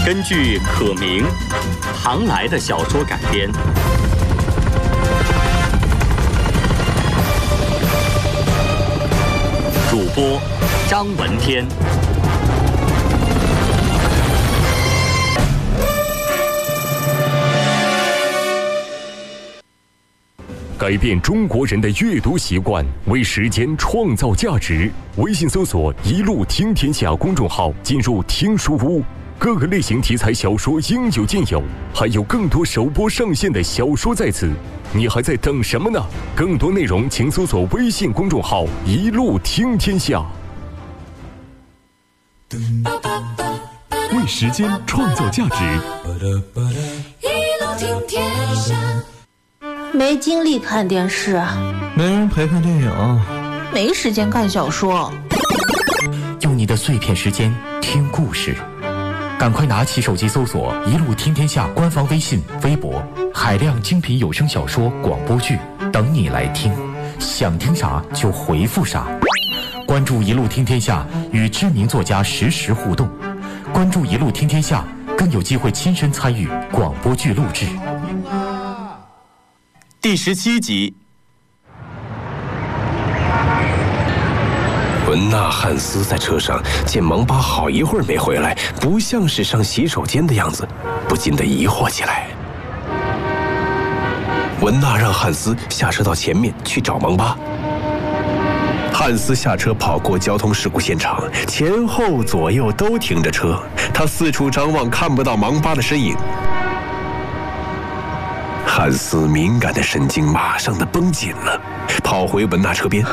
根据可明、唐来的小说改编。主播张文天。 改变中国人的阅读习惯，为时间创造价值。微信搜索“一路听天下”公众号，进入听书屋，各个类型题材小说应有尽有，还有更多首播上线的小说在此。你还在等什么呢？更多内容请搜索微信公众号“一路听天下”。为时间创造价值。 一路听天下。 没精力看电视， 没人陪看电影， 没时间看小说。 用你的碎片时间听故事，赶快拿起手机搜索“一路听天下”官方微信、微博，海量精品有声小说、广播剧等你来听。想听啥就回复啥。关注“一路听天下”，与知名作家实时互动。关注“一路听天下”，更有机会亲身参与广播剧录制。 第17集。文娜、汉斯在车上见芒巴好一会儿没回来，不像是上洗手间的样子，不禁地疑惑起来。文娜让汉斯下车到前面去找芒巴。汉斯下车跑过交通事故现场，前后左右都停着车，他四处张望，看不到芒巴的身影。汉斯敏感的神经马上的绷紧了，跑回文娜车边。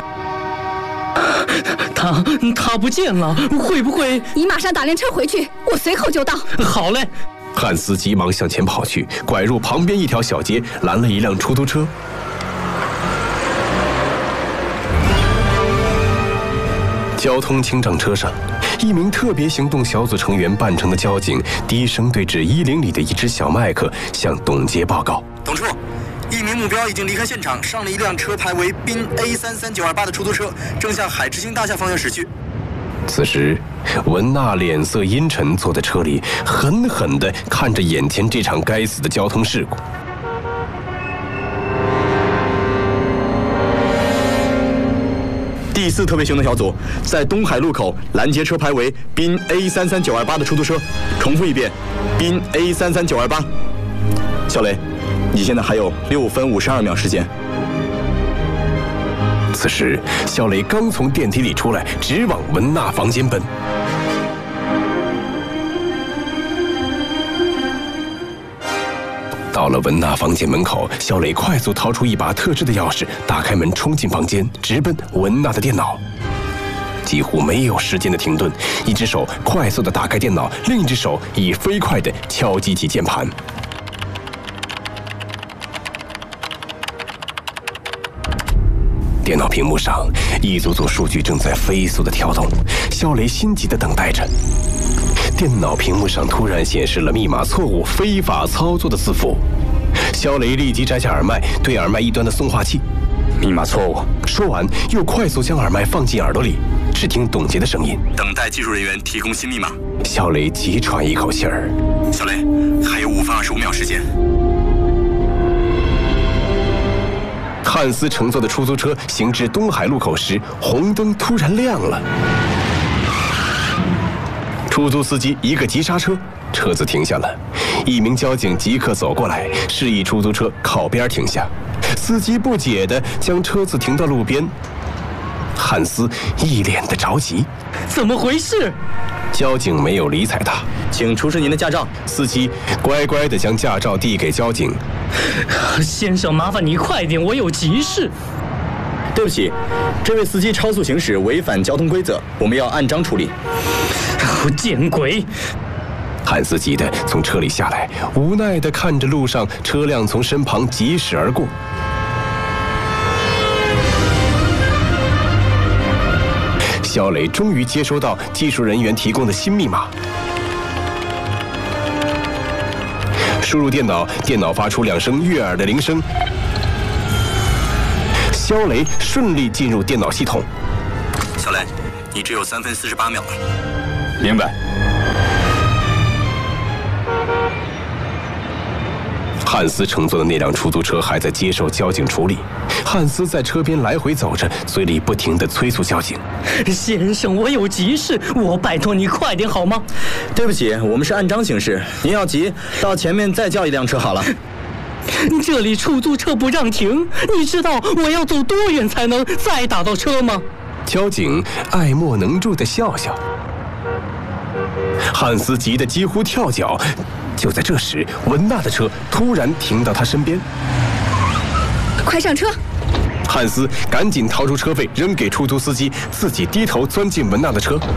他不见了，会不会？ 你马上打辆车回去，我随后就到。 好嘞。 汉斯急忙向前跑去，拐入旁边一条小街，拦了一辆出租车。交通清障车上，一名特别行动小组成员扮成的交警低声对着100里的一只小麦克向董洁报告： 董处，一名目标已经离开现场，上了一辆车牌为宾 A33928的出租车，正向海之星大厦方向驶去。 此时，文娜脸色阴沉，坐在车里，狠狠地看着眼前这场该死的交通事故。 第4特别行动小组在东海路口拦截车牌为宾 A33928的出租车，重复一遍，宾 A33928。小雷，你现在还有6分52秒时间。 此时，小雷刚从电梯里出来，直往文娜房间奔。到了文娜房间门口，小磊快速掏出一把特制的钥匙，打开门冲进房间，直奔文娜的电脑。几乎没有时间的停顿，一只手快速地打开电脑，另一只手以飞快地敲击起键盘。电脑屏幕上，一组组数据正在飞速地跳动，小雷心急地等待着。电脑屏幕上突然显示了密码错误、非法操作的字符。小雷立即摘下耳麦，对耳麦一端的送话器。 密码错误。 说完，又快速将耳麦放进耳朵里，只听董洁的声音： 等待技术人员提供新密码。 小雷急喘一口气儿。 小雷，还有5分25秒时间。 汉斯乘坐的出租车行至东海路口时，红灯突然亮了。出租司机一个急刹车，车子停下了。一名交警即刻走过来，示意出租车靠边停下。司机不解地将车子停到路边。汉斯一脸的着急： 怎么回事？ 交警没有理睬他。 请出示您的驾照。 司机乖乖地将驾照递给交警。 先生，麻烦你快点，我有急事。 对不起，这位司机超速行驶违反交通规则，我们要按章处理。 见鬼！ 汉斯急得从车里下来，无奈地看着路上车辆从身旁疾驶而过。小磊终于接收到技术人员提供的新密码，输入电脑，电脑发出2声悦耳的铃声。肖雷顺利进入电脑系统。 小雷，你只有3分48秒了。 明白。 汉斯乘坐的那辆出租车还在接受交警处理。汉斯在车边来回走着，嘴里不停地催促交警：“ 先生，我有急事，我拜托你快点好吗？” 对不起，我们是按章行事，您要急，到前面再叫一辆车好了。 这里出租车不让停，你知道我要走多远才能再打到车吗？ 交警爱莫能助地笑笑。汉斯急得几乎跳脚。就在这时，文娜的车突然停到他身边。 快上车！ 汉斯赶紧掏出车费扔给出租司机，自己低头钻进文娜的车。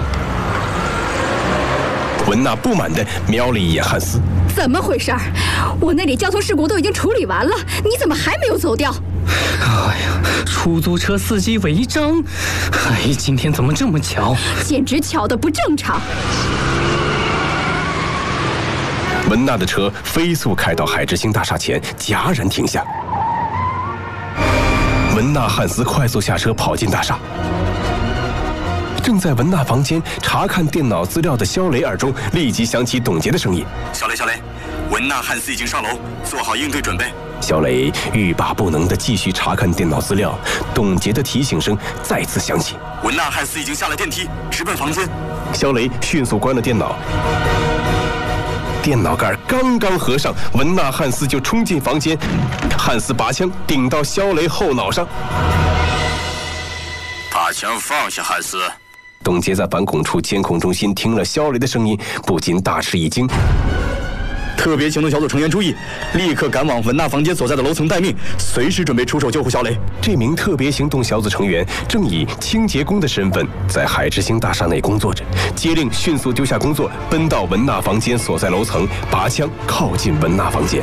文娜不满地瞄了一眼汉斯：“ 怎么回事？我那里交通事故都已经处理完了，你怎么还没有走掉？” 哎呀，出租车司机违章！哎，今天怎么这么巧？ 简直巧得不正常。 文娜的车飞速开到海之星大厦前，戛然停下。文娜、汉斯快速下车，跑进大厦。正在文娜房间查看电脑资料的肖雷耳中立即响起董洁的声音：“ 小雷，文娜、汉斯已经上楼，做好应对准备。” 肖雷欲罢不能地继续查看电脑资料，董洁的提醒声再次响起：“ 文娜、汉斯已经下了电梯，直奔房间。” 肖雷迅速关了电脑。电脑盖刚刚合上，文娜、汉斯就冲进房间。汉斯拔枪顶到肖雷后脑上。 把枪放下，汉斯。 董洁在反恐处监控中心听了肖雷的声音，不禁大吃一惊。 特别行动小组成员注意，立刻赶往文娜房间所在的楼层待命，随时准备出手救护肖雷。 这名特别行动小组成员正以清洁工的身份在海之星大厦内工作着，接令迅速丢下工作，奔到文娜房间所在楼层，拔枪靠近文娜房间。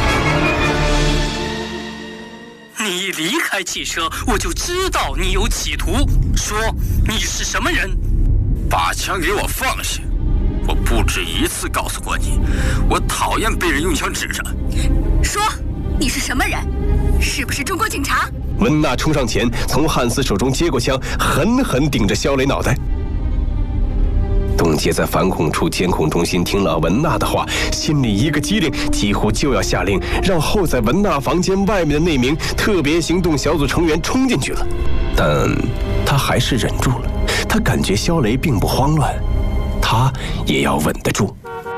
你一离开汽车，我就知道你有企图。说你是什么人？ 把枪给我放下！我不止一次告诉过你，我讨厌被人用枪指着。 说，你是什么人？是不是中国警察？ 文娜冲上前，从汉斯手中接过枪，狠狠顶着肖雷脑袋。董洁在反恐处监控中心听了文娜的话，心里一个机灵，几乎就要下令让候在文娜房间外面的那名特别行动小组成员冲进去了。但他还是忍住了，他感觉肖雷并不慌乱，他也要稳得住。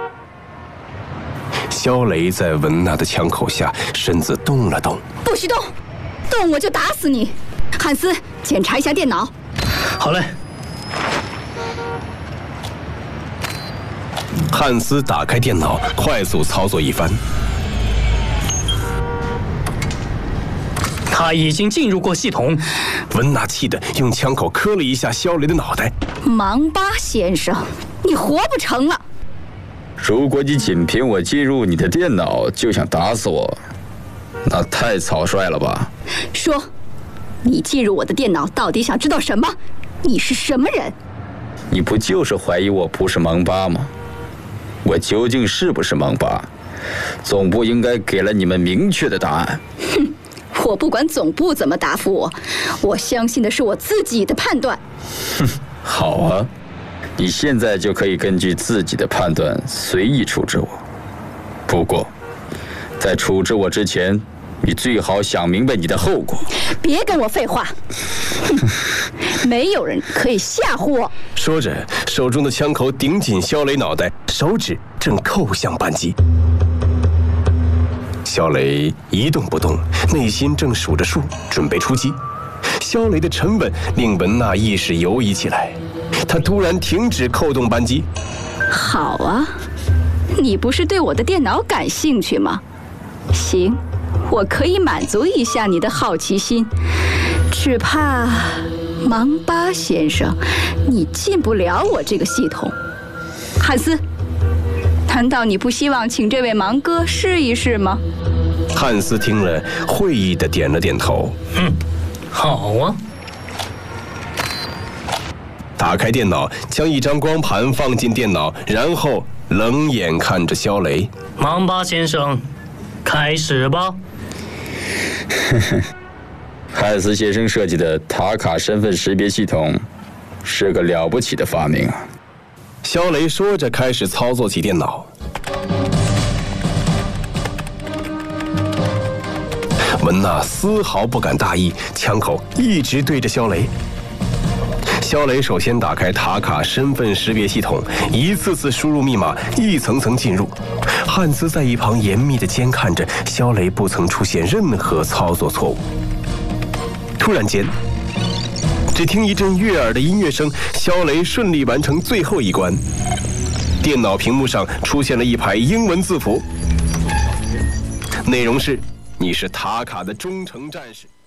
肖雷在文娜的枪口下身子动了动。 不许动，动我就打死你！汉斯，检查一下电脑。 好嘞。 汉斯打开电脑，快速操作一番。 他已经进入过系统。 文娜气得用枪口磕了一下肖雷的脑袋。 芒巴先生，你活不成了！ 如果你仅凭我进入你的电脑就想打死我，那太草率了吧？ 说，你进入我的电脑到底想知道什么？你是什么人？ 你不就是怀疑我不是芒巴吗？我究竟是不是芒巴？总部应该给了你们明确的答案。 哼，我不管总部怎么答复我，我相信的是我自己的判断。 哼，好啊，你现在就可以根据自己的判断随意处置我。不过，在处置我之前，你最好想明白你的后果。 别跟我废话，没有人可以吓唬我。 说着，手中的枪口顶紧肖雷脑袋，手指正扣向扳机。肖雷一动不动，内心正数着数，准备出击。肖雷的沉稳令文娜意识游移起来，她突然停止扣动扳机。 好啊，你不是对我的电脑感兴趣吗？行，我可以满足一下你的好奇心，只怕芒巴先生，你进不了我这个系统。汉斯，难道你不希望请这位芒哥试一试吗？ 汉斯听了，会意地点了点头。 好啊。 打开电脑，将一张光盘放进电脑，然后冷眼看着肖雷。 芒巴先生，开始吧。 汉斯先生设计的塔卡身份识别系统是个了不起的发明啊！ 肖雷说着，开始操作起电脑。 文娜丝毫不敢大意，枪口一直对着肖雷。肖雷首先打开塔卡身份识别系统，一次次输入密码，一层层进入。汉斯在一旁严密地监看着肖雷，不曾出现任何操作错误。突然间，只听一阵悦耳的音乐声，肖雷顺利完成最后一关。电脑屏幕上出现了一排英文字符，内容是：你是塔卡的忠诚战士。